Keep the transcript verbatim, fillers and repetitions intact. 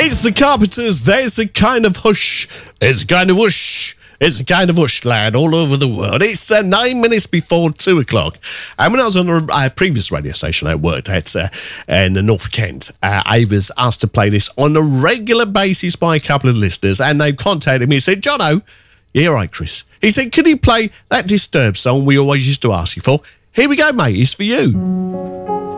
It's the Carpenters. There's a kind of hush. There's a kind of whoosh. It's a kind of whoosh, lad, all over the world. It's uh, nine minutes before two o'clock. And when I was on a uh, previous radio station I worked at uh, in the North Kent, uh, I was asked to play this on a regular basis by a couple of listeners, and they've contacted me and said, Jono, yeah, right, Chris. He said, could you play that Disturbed song we always used to ask you for? Here we go, mate. It's for you.